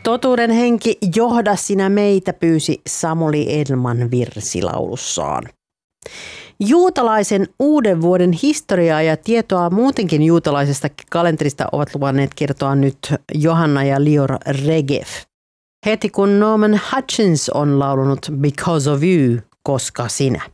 Totuuden henki, johda sinä meitä, pyysi Samuli Edelman virsilaulussaan. Juutalaisen uuden vuoden historiaa ja tietoa muutenkin juutalaisesta kalenterista ovat luvanneet kertoa nyt Johanna ja Lior Regev. Heti kun Norman Hutchins on laulunut Because of You, koska sinä.